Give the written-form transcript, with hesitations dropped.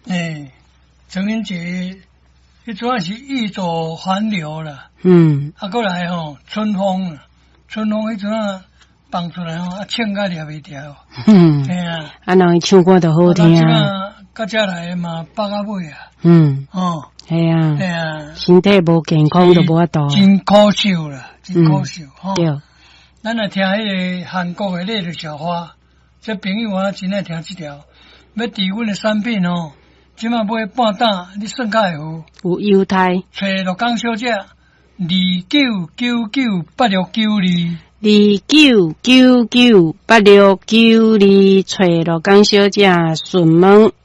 情人节，迄主要是玉左环流啦。过来春风迄阵啊放出来唱甲抓袂掉。 人唱歌就好听啊。到遮来嘛，百到尾啊。 系啊，身体无健康就无法度。 真可惜啦，真可惜对。 咱来听迄个韩国的烈日小花，这朋友我真爱听这条。要伫阮的产品即马买半担，你算较会好。 有犹太。 找鹿港小姐29998692。 29998692，找鹿港小姐询问。